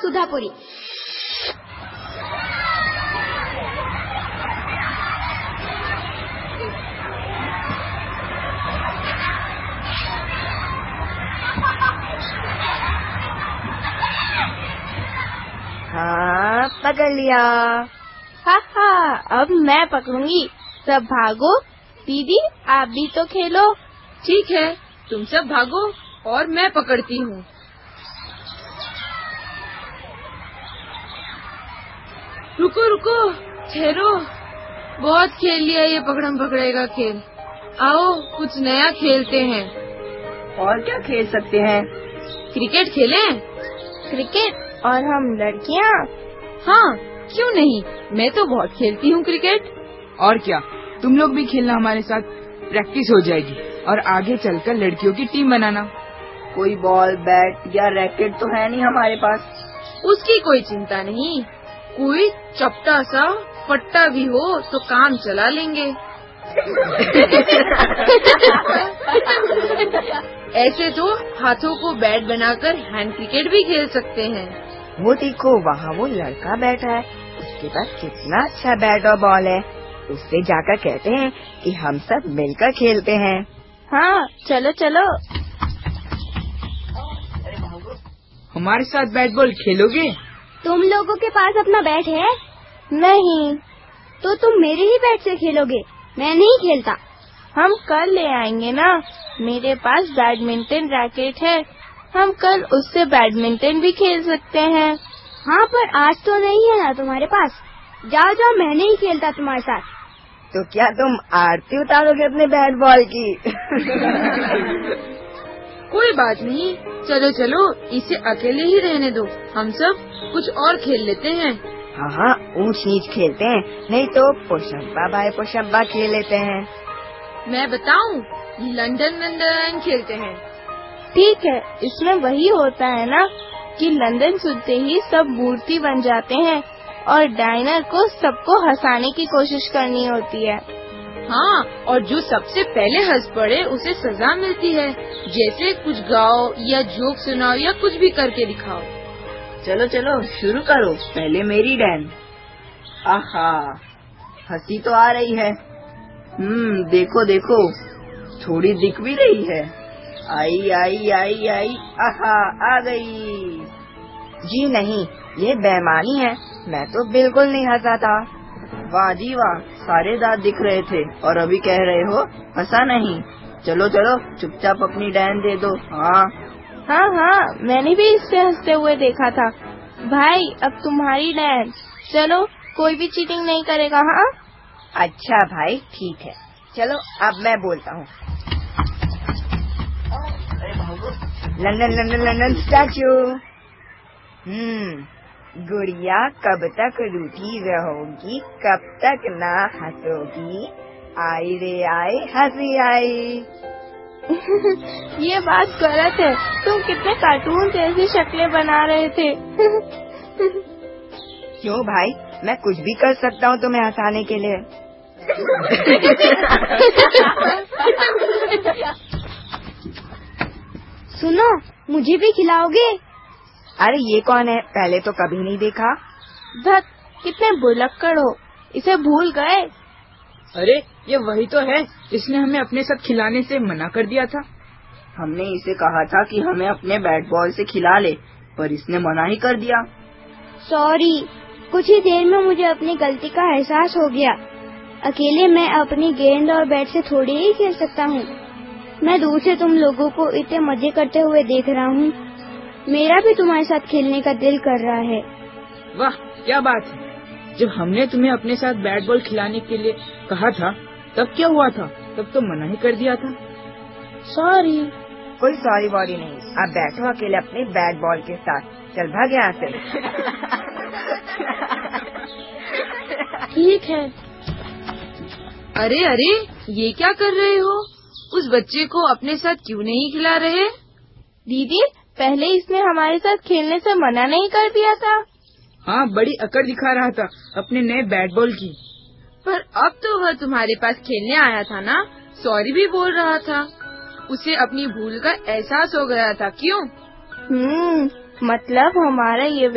सुधापुरी। हाँ, पकड़ लिया। हाँ, अब मैं पकड़ूंगी। सब भागो। दीदी आप भी तो खेलो। ठीक है, तुम सब भागो और मैं पकड़ती हूँ। रुको रुको, ठहरो। बहुत खेल लिया ये पकड़म पकड़े का खेल। आओ कुछ नया खेलते हैं। और क्या खेल सकते हैं? क्रिकेट खेलें? क्रिकेट? और हम लड़कियाँ? हाँ, क्यों नहीं, मैं तो बहुत खेलती हूँ क्रिकेट। और क्या, तुम लोग भी खेलना हमारे साथ, प्रैक्टिस हो जाएगी और आगे चलकर लड़कियों की टीम बनाना। कोई बॉल, बैट या रैकेट तो है नहीं हमारे पास। उसकी कोई चिंता नहीं, कोई चपटा सा फट्टा भी हो तो काम चला लेंगे। ऐसे तो हाथों को बैट बनाकर हैंड क्रिकेट भी खेल सकते हैं। वो देखो, वहाँ वो लड़का बैठा है, उसके पास कितना अच्छा बैट और बॉल है। उससे जाकर कहते हैं कि हम सब मिलकर खेलते हैं। हाँ चलो चलो। हमारे साथ बैट बॉल खेलोगे? तुम लोगों के पास अपना बैट है? नहीं। तो तुम मेरे ही बैट से खेलोगे, मैं नहीं खेलता। हम कल ले आएंगे ना, मेरे पास बैडमिंटन रैकेट है, हम कल उससे बैडमिंटन भी खेल सकते हैं। हाँ पर आज तो नहीं है ना तुम्हारे पास। जाओ जाओ, मैं नहीं खेलता तुम्हारे साथ। तो क्या तुम आरती उतारोगे अपने बैट बॉल की? कोई बात नहीं, चलो चलो, इसे अकेले ही रहने दो, हम सब कुछ और खेल लेते हैं। हाँ, ऊंच नीच खेलते हैं, नहीं तो पुशअप्पा बाय पुशअप्पा खेल लेते हैं। मैं बताऊं, लंदन लंदन खेलते हैं। ठीक है, इसमें वही होता है ना कि लंदन सुनते ही सब मूर्ति बन जाते हैं और डायनर को सबको हंसाने की कोशिश करनी होती है। हाँ, और जो सबसे पहले हंस पड़े उसे सजा मिलती है, जैसे कुछ गाओ या जोक सुनाओ या कुछ भी करके दिखाओ। चलो चलो शुरू करो, पहले मेरी डैन। आहा, हंसी तो आ रही है। देखो देखो, थोड़ी दिख भी रही है। आई आई आई आई, आहा, आ गई। जी नहीं, ये बेईमानी है, मैं तो बिल्कुल नहीं हंसा था। वाह जी वाह, सारे दांत दिख रहे थे और अभी कह रहे हो हंसा नहीं। चलो चलो, चुपचाप अपनी डैन दे दो। हाँ, मैंने भी इससे हंसते हुए देखा था। भाई अब तुम्हारी डैन, चलो कोई भी चीटिंग नहीं करेगा। हाँ अच्छा भाई, ठीक है, चलो अब मैं बोलता हूँ। London London London statue. गुड़िया कब तक रूठी रहोगी, कब तक ना हंसोगी, आई रे आई हंसी आई। ये बात गलत है, तुम कितने कार्टून जैसी शक्लें बना रहे थे। क्यों भाई, मैं कुछ भी कर सकता हूँ तुम्हें हंसाने के लिए। सुनो, मुझे भी खिलाओगे? अरे ये कौन है, पहले तो कभी नहीं देखा। धत, कितने भुलक्कड़ हो, इसे भूल गए? अरे ये वही तो है, इसने हमें अपने साथ खिलाने से मना कर दिया था। हमने इसे कहा था कि हमें अपने बैट बॉल से खिला ले, पर इसने मना ही कर दिया। सॉरी, कुछ ही देर में मुझे अपनी गलती का एहसास हो गया। अकेले मैं अपनी गेंद और बैट से थोड़ी ही खेल सकता हूँ। मैं दूर से तुम लोगों को इतने मजे करते हुए देख रहा हूँ, मेरा भी तुम्हारे साथ खेलने का दिल कर रहा है। वाह क्या बात है, जब हमने तुम्हें अपने साथ बैट बॉल खिलाने के लिए कहा था तब क्या हुआ था, तब तो मना ही कर दिया था। सॉरी। कोई सॉरी वॉरी नहीं, आप बैठो अकेले अपने बैट बॉल के साथ, चल भाग यहाँ से। ठीक है। अरे अरे, ये क्या कर रहे हो, उस बच्चे को अपने साथ क्यों नहीं खिला रहे? दीदी पहले इसने हमारे साथ खेलने से मना नहीं कर दिया था। हाँ, बड़ी अकड़ दिखा रहा था अपने नए बैट बॉल की। पर अब तो वह तुम्हारे पास खेलने आया था ना, सॉरी भी बोल रहा था, उसे अपनी भूल का एहसास हो गया था। क्यों? मतलब हमारा ये